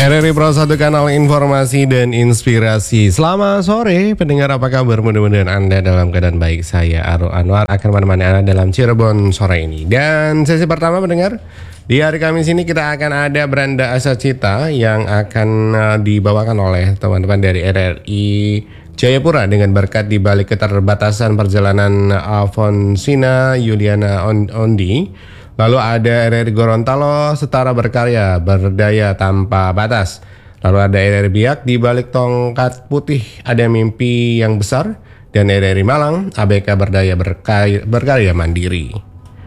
RRI Pro 1 kanal informasi dan inspirasi. Selamat sore pendengar, apa kabar? Mudah-mudahan Anda dalam keadaan baik. Saya Arul Anwar akan menemani Anda dalam Cirebon sore ini. Dan sesi pertama pendengar, di hari Kamis ini kita akan ada Branda Asacita yang akan dibawakan oleh teman-teman dari RRI Jayapura dengan berkat di balik keterbatasan perjalanan Alfonsina Yuliana Ondi. Lalu ada RRI Gorontalo, setara berkarya, berdaya tanpa batas. Lalu ada RRI Biak, di balik tongkat putih ada mimpi yang besar. Dan RRI Malang, ABK berdaya berkarya mandiri.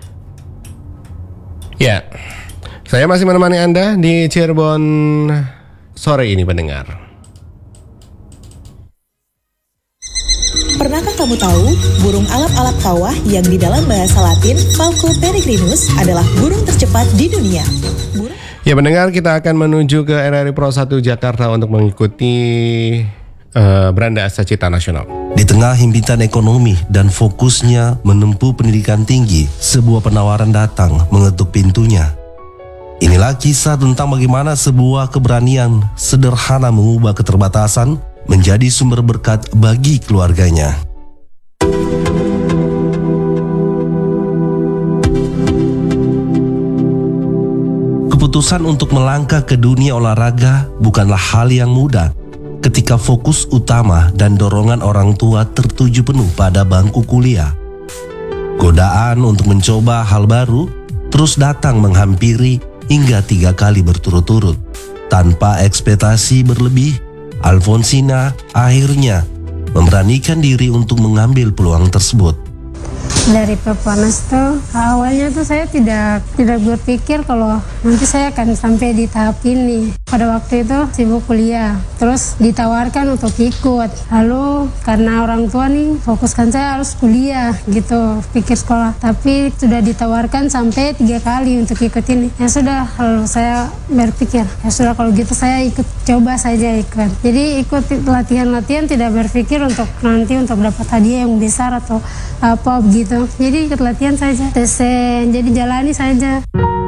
Ya, saya masih menemani Anda di Cirebon sore ini pendengar. Pernahkah kamu tahu, burung alap-alap kawah yang di dalam bahasa Latin Falco peregrinus adalah burung tercepat di dunia? Ya pendengar, kita akan menuju ke RRI Pro 1 Jakarta untuk mengikuti Branda Asacita Nasional. Di tengah himpitan ekonomi dan fokusnya menempuh pendidikan tinggi, sebuah penawaran datang mengetuk pintunya. Inilah kisah tentang bagaimana sebuah keberanian sederhana mengubah keterbatasan menjadi sumber berkat bagi keluarganya. Keputusan untuk melangkah ke dunia olahraga bukanlah hal yang mudah ketika fokus utama dan dorongan orang tua tertuju penuh pada bangku kuliah. Godaan untuk mencoba hal baru terus datang menghampiri hingga 3 kali berturut-turut. Tanpa ekspektasi berlebih, Alfonsina akhirnya memberanikan diri untuk mengambil peluang tersebut. Dari Perpanas tuh awalnya tuh saya tidak berpikir kalau nanti saya akan sampai di tahap ini. Pada waktu itu sibuk kuliah, terus ditawarkan untuk ikut. Lalu karena orang tua nih fokuskan saya harus kuliah gitu, pikir sekolah. Tapi sudah ditawarkan sampai 3 kali untuk ikut ini. Ya sudah, lalu saya berpikir ya sudah kalau gitu saya ikut, coba saja ikut. Jadi ikut latihan-latihan, tidak berpikir untuk nanti untuk dapat hadiah yang besar atau apa gitu. Jadi ikut latihan saja, jadi jalani saja.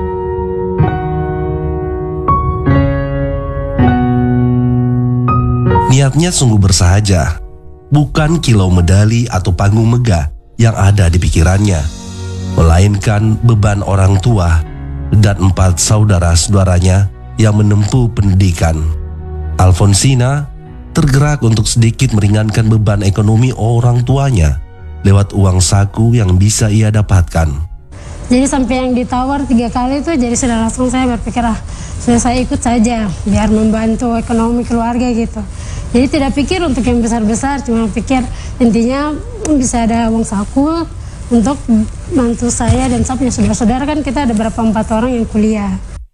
Niatnya sungguh bersahaja, bukan kilau medali atau panggung megah yang ada di pikirannya, melainkan beban orang tua dan 4 saudara-saudaranya yang menempuh pendidikan. Alfonsina tergerak untuk sedikit meringankan beban ekonomi orang tuanya lewat uang saku yang bisa ia dapatkan. Jadi sampai yang ditawar 3 kali itu, jadi sudah langsung saya berpikir sudah saya ikut saja biar membantu ekonomi keluarga gitu. Jadi tidak pikir untuk yang besar-besar, cuma pikir intinya bisa ada uang saku untuk bantu saya dan saya punya saudara-saudara, kan kita ada berapa 4 orang yang kuliah.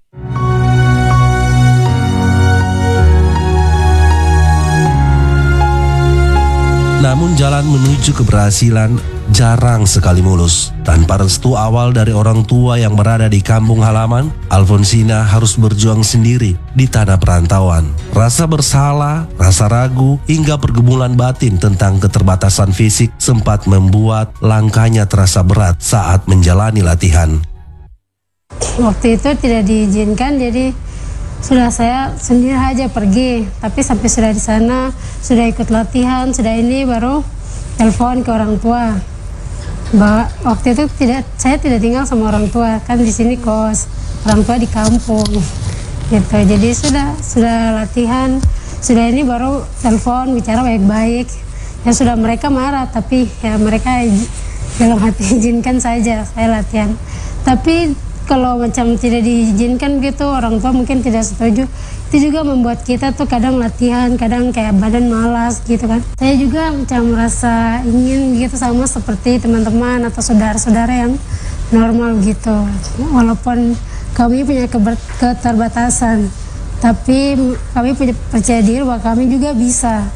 Namun jalan menuju keberhasilan jarang sekali mulus. Tanpa restu awal dari orang tua yang berada di kampung halaman, Alfonsina harus berjuang sendiri di tanah perantauan. Rasa bersalah, rasa ragu, hingga pergumulan batin tentang keterbatasan fisik sempat membuat langkahnya terasa berat saat menjalani latihan. Waktu itu tidak diizinkan, jadi sudah saya sendiri aja pergi. Tapi sampai sudah di sana, sudah ikut latihan, sudah ini baru telepon ke orang tua. Bahwa waktu itu saya tidak tinggal sama orang tua, kan di sini kos, orang tua di kampung gitu. Jadi sudah latihan, sudah ini baru telepon bicara baik-baik. Ya sudah, mereka marah, tapi ya mereka dalam hati izinkan saja saya latihan. Tapi kalau macam tidak diizinkan gitu, orang tua mungkin tidak setuju. Itu juga membuat kita tuh kadang latihan, kadang kayak badan malas gitu kan. Saya juga macam merasa ingin gitu sama seperti teman-teman atau saudara-saudara yang normal gitu. Walaupun kami punya keterbatasan, tapi kami punya percaya diri bahwa kami juga bisa.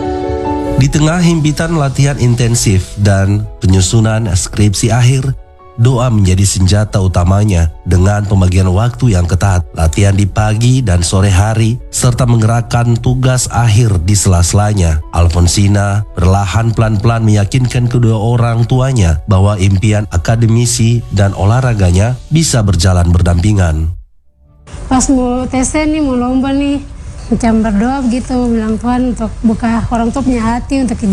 Di tengah himpitan latihan intensif dan penyusunan skripsi akhir, doa menjadi senjata utamanya dengan pembagian waktu yang ketat, latihan di pagi dan sore hari, serta menggerakkan tugas akhir di sela-selanya. Alfonsina perlahan pelan-pelan meyakinkan kedua orang tuanya bahwa impian akademisi dan olahraganya bisa berjalan berdampingan. Pas mau TC nih, mau lomba nih, macam berdoa begitu, bilang Tuhan untuk buka orang tua punya hati untuk